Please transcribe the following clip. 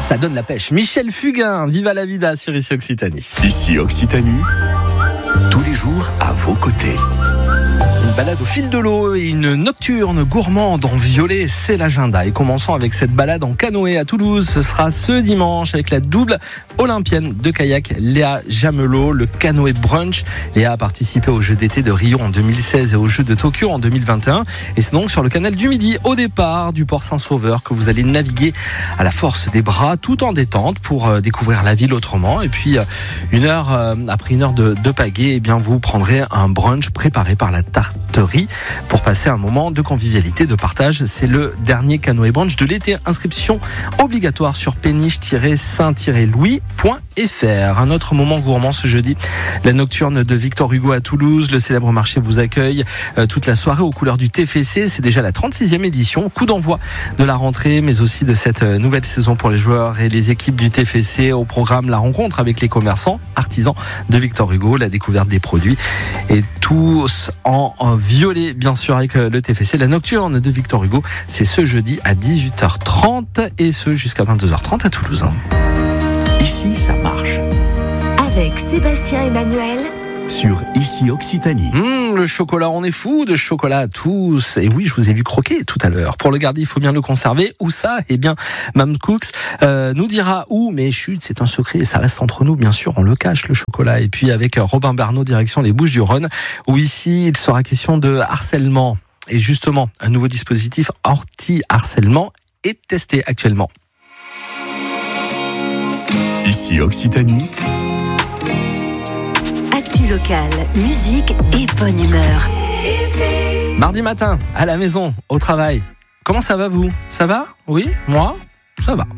Ça donne la pêche. Michel Fugain, Viva la Vida sur Ici Occitanie. Ici Occitanie, tous les jours à vos côtés. Une balade au fil de l'eau et une nocturne gourmande en violet, c'est l'agenda. Et commençons avec cette balade en canoë à Toulouse. Ce sera ce dimanche avec la double olympienne de kayak Léa Jamelot, le canoë brunch. Léa a participé aux Jeux d'été de Rio en 2016 et aux Jeux de Tokyo en 2021. Et c'est donc sur le canal du Midi, au départ du port Saint-Sauveur, que vous allez naviguer à la force des bras, tout en détente pour découvrir la ville autrement. Et puis, après une heure de pagaie, eh bien, vous prendrez un brunch préparé par la tarterie pour passer un moment de convivialité, de partage. C'est le dernier canoë brunch de l'été. Inscription obligatoire sur péniche-saint-louis.fr. Un autre moment gourmand ce jeudi, la nocturne de Victor Hugo à Toulouse. Le célèbre marché vous accueille toute la soirée aux couleurs du TFC. C'est déjà la 36e édition. Coup d'envoi de la rentrée, mais aussi de cette nouvelle saison pour les joueurs et les équipes du TFC. Au programme, la rencontre avec les commerçants, artisans de Victor Hugo, la découverte des produits et tous en violet, bien sûr, avec le TFC. La nocturne de Victor Hugo, c'est ce jeudi à 18h30 et ce jusqu'à 22h30 à Toulouse. Ici, ça marche. Avec Sébastien Emmanuel Sur Ici Occitanie. Le chocolat, on est fou de chocolat à tous. Et oui, je vous ai vu croquer tout à l'heure. Pour le garder, il faut bien le conserver. Où ça ? Eh bien, Mme Cooks nous dira où, mais chut, c'est un secret et ça reste entre nous, bien sûr. On le cache, le chocolat. Et puis avec Robin Bernot, direction les Bouches-du-Rhône, où ici, il sera question de harcèlement. Et justement, un nouveau dispositif anti-harcèlement est testé actuellement. Ici Occitanie. Actu locale, musique et bonne humeur. Mardi matin, à la maison, au travail. Comment ça va vous ? Ça va ? Oui ? Moi ? Ça va.